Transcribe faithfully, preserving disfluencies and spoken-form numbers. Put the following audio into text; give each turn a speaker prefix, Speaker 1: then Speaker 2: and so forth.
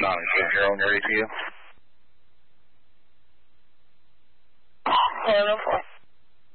Speaker 1: non-insured. You're on your A T U?
Speaker 2: one oh four.